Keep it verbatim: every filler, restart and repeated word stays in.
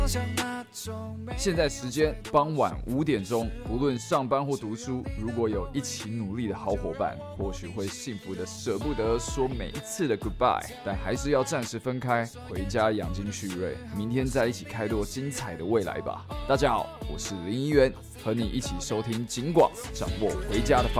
现在时间傍晚五点钟，不论上班或读书，如果有一起努力的好伙伴，或许会幸福的舍不得说每一次的 goodbye， 但还是要暂时分开，回家养精蓄锐，明天再一起开拓精彩的未来吧。大家好，我是林一元，和你一起收听警广，掌握回家的方向。